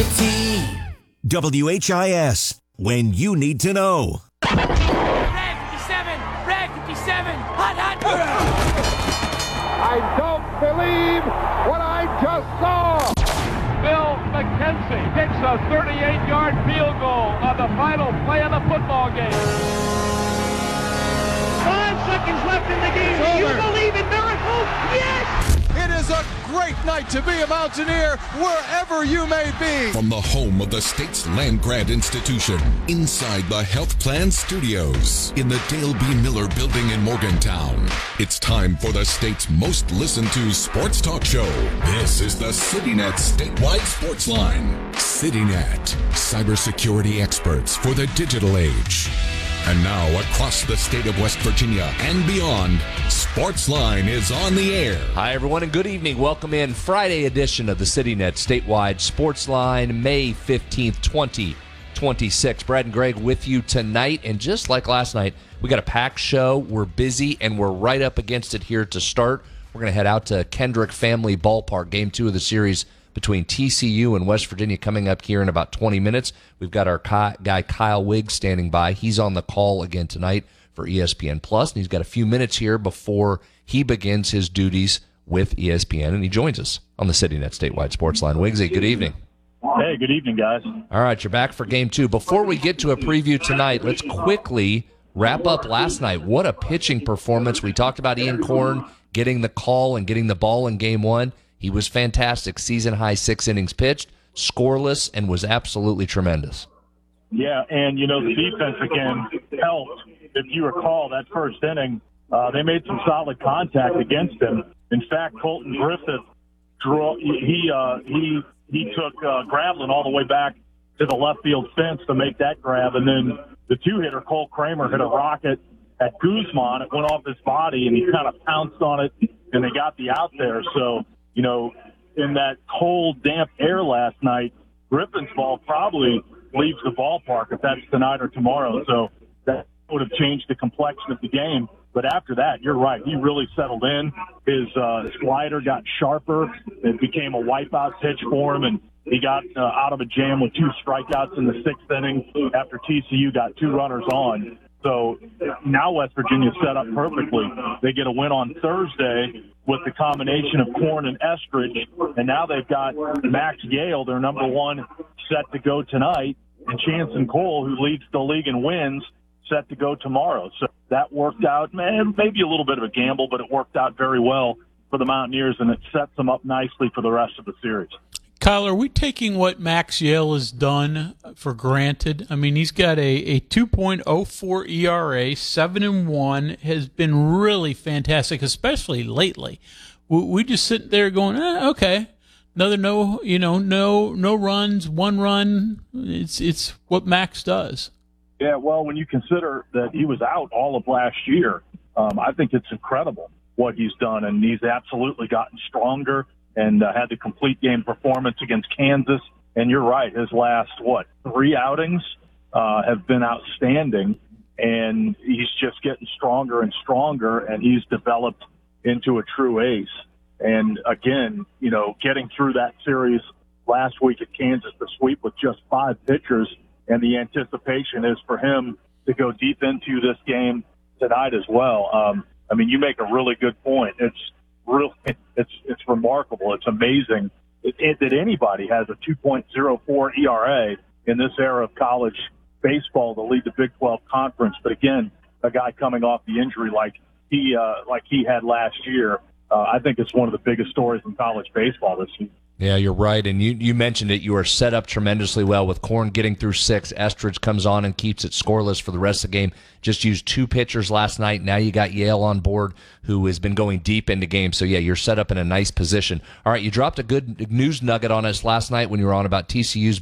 T. WHIS, when you need to know. Red 57, hot. I don't believe what I just saw. Bill McKenzie hits a 38-yard field goal on the final play of the football game. 5 seconds left in the game. Do you believe in miracles? Yes! It is a great night to be a Mountaineer wherever you may be. From the home of the state's land grant institution, inside the Health Plan Studios, in the Dale B. Miller Building in Morgantown, it's time for the state's most listened to sports talk show. This is the CityNet Statewide Sports Line. CityNet, cybersecurity experts for the digital age. And now, across the state of West Virginia and beyond, Sportsline is on the air. Hi, everyone, and good evening. Welcome in Friday edition of the CityNet Statewide Sportsline, May 15th, 2026. Brad and Greg with you tonight, and just like last night, we got a packed show. We're busy, and we're right up against it here to start. We're going to head out to Kendrick Family Ballpark, Game 2 of the series between TCU and West Virginia coming up here in about 20 minutes. We've got our guy Kyle Wiggs standing by. He's on the call again tonight for ESPN Plus, and he's got a few minutes here before he begins his duties with ESPN, and he joins us on the CityNet Statewide Sports Line. Wiggsy, good evening. Hey, good evening, guys. All right, you're back for Game 2. Before we get to a preview tonight, let's quickly wrap up last night. What a pitching performance. We talked about Ian Korn getting the call and getting the ball in Game 1. He was fantastic. Season-high 6 innings pitched, scoreless, and was absolutely tremendous. Yeah, and, the defense, again, helped. If you recall, that first inning, they made some solid contact against him. In fact, Colton Griffith, he took Gravlin all the way back to the left field fence to make that grab, and then the two-hitter, Cole Kramer, hit a rocket at Guzman. It went off his body, and he kind of pounced on it, and they got the out there. So, in that cold, damp air last night, Griffin's ball probably leaves the ballpark if that's tonight or tomorrow. So that would have changed the complexion of the game. But after that, you're right. He really settled in. His slider got sharper. It became a wipeout pitch for him, and he got out of a jam with 2 strikeouts in the 6th inning after TCU got 2 runners on. So now West Virginia's set up perfectly. They get a win on Thursday with the combination of Korn and Estridge, and now they've got Max Yale, their number 1, set to go tonight, and Chanson Cole, who leads the league in wins, set to go tomorrow. So that worked out, maybe a little bit of a gamble, but it worked out very well for the Mountaineers, and it sets them up nicely for the rest of the series. Kyle, are we taking what Max Yale has done for granted? I mean, he's got a 2.04 ERA, 7-1, has been really fantastic, especially lately. We just sit there going, okay, another no runs, 1 run. It's what Max does. Yeah, well, when you consider that he was out all of last year, I think it's incredible what he's done, and he's absolutely gotten stronger and had the complete game performance against Kansas. And you're right, his last, 3 outings have been outstanding, and he's just getting stronger and stronger, and he's developed into a true ace. And again, getting through that series last week at Kansas, the sweep with just 5 pitchers, and the anticipation is for him to go deep into this game tonight as well. You make a really good point. It's remarkable. It's amazing that anybody has a 2.04 ERA in this era of college baseball to lead the Big 12 conference. But again, a guy coming off the injury like he had last year, I think it's one of the biggest stories in college baseball this season. Yeah, you're right, and you mentioned it. You are set up tremendously well with Korn getting through 6. Estridge comes on and keeps it scoreless for the rest of the game. Just used 2 pitchers last night. Now you got Yale on board, who has been going deep into games. So, yeah, you're set up in a nice position. All right, you dropped a good news nugget on us last night when you were on about TCU's